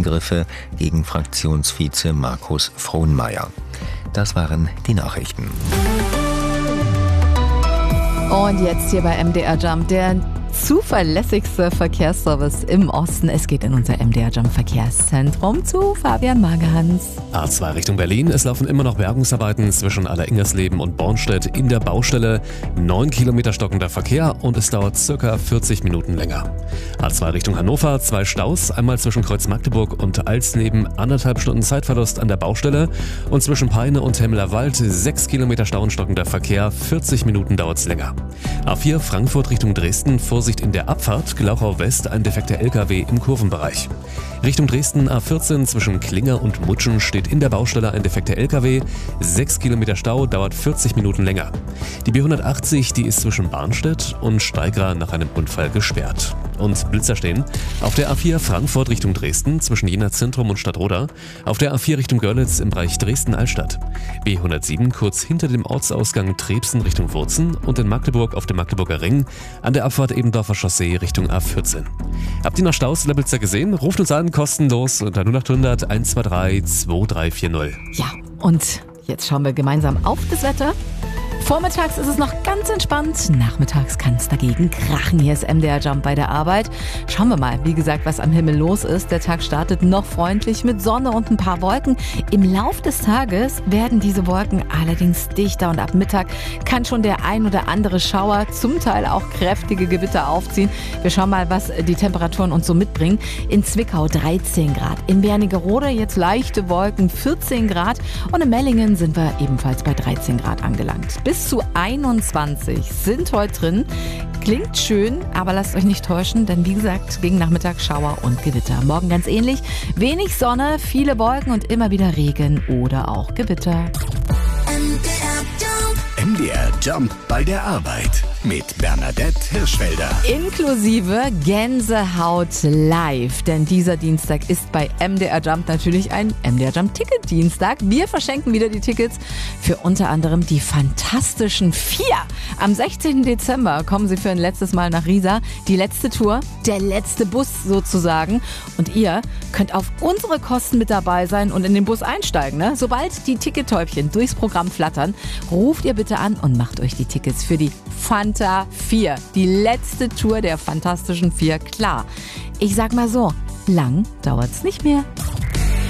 Angriffe gegen Fraktionsvize Markus Frohnmaier. Das waren die Nachrichten. Und jetzt hier bei MDR Jump, der zuverlässigste Verkehrsservice im Osten. Es geht in unser MDR Jump Verkehrszentrum zu Fabian Magerhans. A2 Richtung Berlin. Es laufen immer noch Bergungsarbeiten zwischen Alleringgersleben und Bornstedt in der Baustelle. 9 Kilometer stockender Verkehr und es dauert circa 40 Minuten länger. A2 Richtung Hannover. 2 Staus. Einmal zwischen Kreuz Magdeburg und Alsleben. 1,5 Stunden Zeitverlust an der Baustelle. Und zwischen Peine und Hemmelerwald 6 Kilometer Stau und stockender Verkehr. 40 Minuten dauert es länger. A4 Frankfurt Richtung Dresden. Vorsicht in der Abfahrt, Glauchau West, ein defekter LKW im Kurvenbereich. Richtung Dresden A14 zwischen Klinger und Mutschen steht in der Baustelle ein defekter LKW. 6 Kilometer Stau, dauert 40 Minuten länger. Die B180, die ist zwischen Barnstedt und Steigra nach einem Unfall gesperrt. Und Blitzer stehen auf der A4 Frankfurt Richtung Dresden zwischen Jena Zentrum und Stadtroda, auf der A4 Richtung Görlitz im Bereich Dresden-Altstadt, B107 kurz hinter dem Ortsausgang Trebsen Richtung Wurzen und in Magdeburg auf dem Magdeburger Ring an der Abfahrt Ebendorfer Chaussee Richtung A14. Habt ihr noch Staus in der Blitzer gesehen? Ruft uns an, kostenlos unter 0800 123 2340. Ja, und jetzt schauen wir gemeinsam auf das Wetter. Vormittags ist es noch ganz entspannt, nachmittags kann es dagegen krachen. Hier ist MDR Jump bei der Arbeit. Schauen wir mal, wie gesagt, was am Himmel los ist. Der Tag startet noch freundlich mit Sonne und ein paar Wolken. Im Lauf des Tages werden diese Wolken allerdings dichter und ab Mittag kann schon der ein oder andere Schauer, zum Teil auch kräftige Gewitter aufziehen. Wir schauen mal, was die Temperaturen uns so mitbringen. In Zwickau 13 Grad, in Wernigerode jetzt leichte Wolken 14 Grad und in Mellingen sind wir ebenfalls bei 13 Grad angelangt. Bis zu 21 sind heute drin. Klingt schön, aber lasst euch nicht täuschen, denn wie gesagt, gegen Nachmittag Schauer und Gewitter. Morgen ganz ähnlich, wenig Sonne, viele Wolken und immer wieder Regen oder auch Gewitter. MDR Jump bei der Arbeit mit Bernadette Hirschfelder. Inklusive Gänsehaut live, denn dieser Dienstag ist bei MDR Jump natürlich ein MDR Jump Ticket-Dienstag. Wir verschenken wieder die Tickets für unter anderem die Fantastischen 4. Am 16. Dezember kommen sie für ein letztes Mal nach Riesa. Die letzte Tour, der letzte Bus sozusagen. Und ihr könnt auf unsere Kosten mit dabei sein und in den Bus einsteigen. Ne? Sobald die Tickettäubchen durchs Programm flattern, ruft ihr bitte an und macht euch die Tickets für die Fanta 4. Die letzte Tour der Fantastischen 4 klar. Ich sag mal so, lang dauert's nicht mehr.